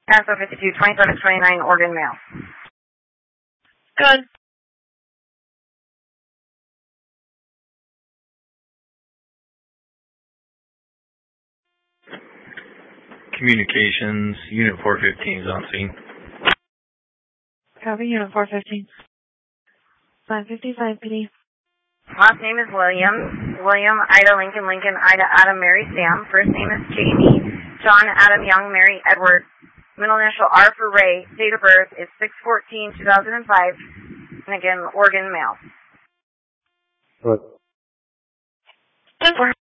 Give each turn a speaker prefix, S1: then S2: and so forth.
S1: SO 52, 2729, Oregon mail.
S2: Good.
S3: Communications, Unit 415 is on scene.
S2: Copy, Unit 415. 555 PD.
S1: Last name is William. William, Ida, Lincoln, Lincoln, Ida, Adam, Mary, Sam. First name is Jamie. John, Adam, Young, Mary, Edward. Middle initial R for Ray. Date of birth is 6/14/2005. And again, Oregon mail.
S4: Good.
S2: 10-4.